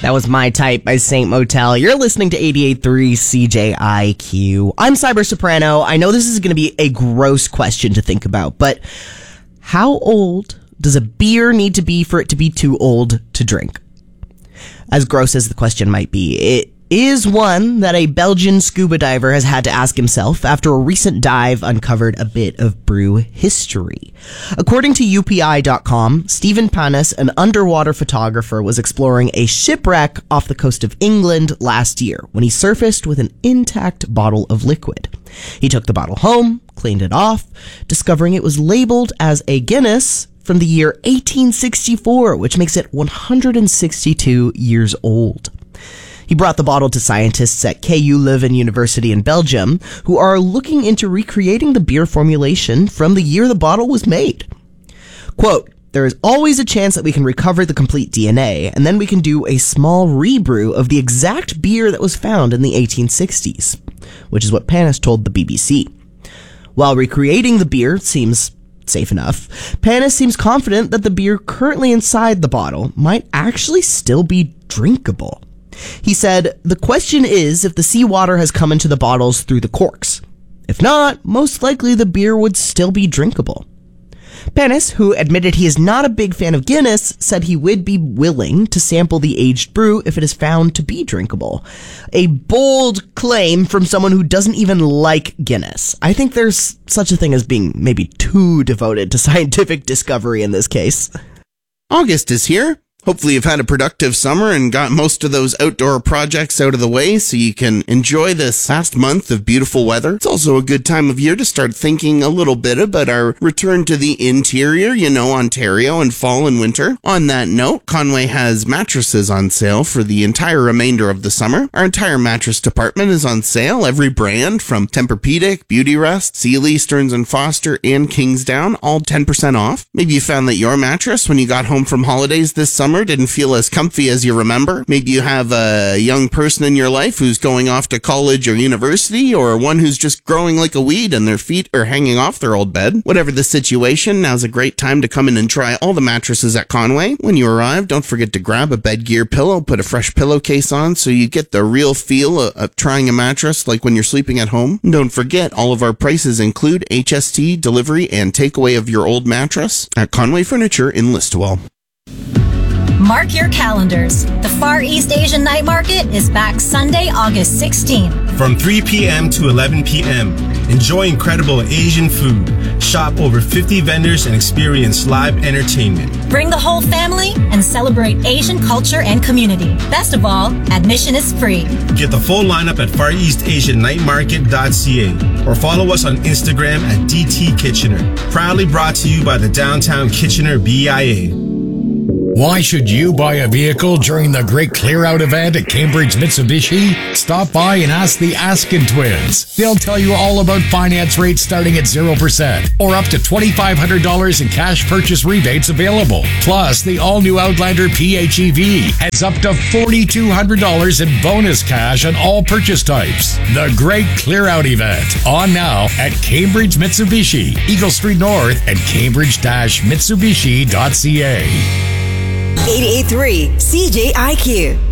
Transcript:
That was My Type by Saint Motel. You're listening to 88.3 CJIQ. I'm Cyber Soprano. I know this is going to be a gross question to think about, but how old does a beer need to be for it to be too old to drink? As gross as the question might be, it is one that a Belgian scuba diver has had to ask himself after a recent dive uncovered a bit of brew history. According to UPI.com, Stephen Panis, an underwater photographer, was exploring a shipwreck off the coast of England last year when he surfaced with an intact bottle of liquid. He took the bottle home, cleaned it off, discovering it was labeled as a Guinness from the year 1864, which makes it 162 years old. He brought the bottle to scientists at KU Leuven University in Belgium, who are looking into recreating the beer formulation from the year the bottle was made. Quote, "There is always a chance that we can recover the complete DNA, and then we can do a small rebrew of the exact beer that was found in the 1860s, which is what Panis told the BBC. While recreating the beer seems safe enough, Panis seems confident that the beer currently inside the bottle might actually still be drinkable. He said, "The question is if the seawater has come into the bottles through the corks. If not, most likely the beer would still be drinkable." Panis, who admitted he is not a big fan of Guinness, said he would be willing to sample the aged brew if it is found to be drinkable. A bold claim from someone who doesn't even like Guinness. I think there's such a thing as being maybe too devoted to scientific discovery in this case. August is here. Hopefully you've had a productive summer and got most of those outdoor projects out of the way so you can enjoy this last month of beautiful weather. It's also a good time of year to start thinking a little bit about our return to the interior, Ontario in fall and winter. On that note, Conway has mattresses on sale for the entire remainder of the summer. Our entire mattress department is on sale. Every brand from Tempur-Pedic, Beautyrest, Sealy, Stearns & Foster, and Kingsdown, all 10% off. Maybe you found that your mattress when you got home from holidays this summer didn't feel as comfy as you remember. Maybe you have a young person in your life who's going off to college or university, or one who's just growing like a weed and their feet are hanging off their old bed. Whatever the situation, now's a great time to come in and try all the mattresses at Conway. When you arrive, don't forget to grab a Bedgear pillow, put a fresh pillowcase on so you get the real feel of trying a mattress like when you're sleeping at home. And don't forget, all of our prices include HST, delivery, and takeaway of your old mattress at Conway Furniture in Listowel. Mark your calendars. The Far East Asian Night Market is back Sunday, August 16th. From 3 p.m. to 11 p.m., enjoy incredible Asian food, shop over 50 vendors, and experience live entertainment. Bring the whole family and celebrate Asian culture and community. Best of all, admission is free. Get the full lineup at FarEastAsianNightMarket.ca or follow us on Instagram at DT Kitchener. Proudly brought to you by the Downtown Kitchener BIA. Why should you buy a vehicle during the Great Clear Out event at Cambridge Mitsubishi? Stop by and ask the Askin twins. They'll tell you all about finance rates starting at 0% or up to $2,500 in cash purchase rebates available. Plus, the all-new Outlander PHEV has up to $4,200 in bonus cash on all purchase types. The Great Clear Out event, on now at Cambridge Mitsubishi, Eagle Street North and Cambridge-Mitsubishi.ca. 88.3 CJIQ.